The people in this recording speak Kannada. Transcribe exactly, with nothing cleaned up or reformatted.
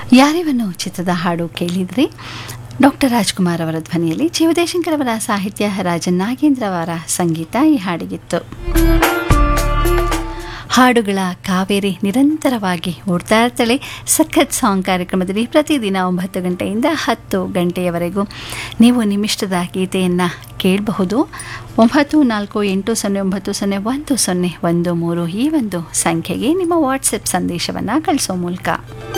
ಯಾರಿವನು ಚಿತ್ರದ ಹಾಡು ಕೇಳಿದ್ರಿ. ಡಾಕ್ಟರ್ ರಾಜ್ಕುಮಾರ್ ಅವರ ಧ್ವನಿಯಲ್ಲಿ ಜಿ ಉದಯಶಂಕರ್ ಅವರ ಸಾಹಿತ್ಯ, ರಾಜನ್ ನಾಗೇಂದ್ರ ಅವರ ಸಂಗೀತ ಈ ಹಾಡಿಗಿತ್ತು. ಹಾಡುಗಳ ಕಾವೇರಿ ನಿರಂತರವಾಗಿ ಓಡ್ತಾ ಇರ್ತಾಳೆ. ಸಖತ್ ಸಾಂಗ್ ಕಾರ್ಯಕ್ರಮದಲ್ಲಿ ಪ್ರತಿದಿನ ಒಂಬತ್ತು ಗಂಟೆಯಿಂದ ಹತ್ತು ಗಂಟೆಯವರೆಗೂ ನೀವು ನಿಮ್ಮಿಷ್ಟದ ಗೀತೆಯನ್ನು ಕೇಳಬಹುದು. ಒಂಬತ್ತು ನಾಲ್ಕು ಎಂಟು ಸೊನ್ನೆ ಒಂಬತ್ತು ಸೊನ್ನೆ ಒಂದು ಸೊನ್ನೆ ಒಂದು ಮೂರು ಈ ಒಂದು ಸಂಖ್ಯೆಗೆ ನಿಮ್ಮ ವಾಟ್ಸಪ್ ಸಂದೇಶವನ್ನು ಕಳಿಸೋ ಮೂಲಕ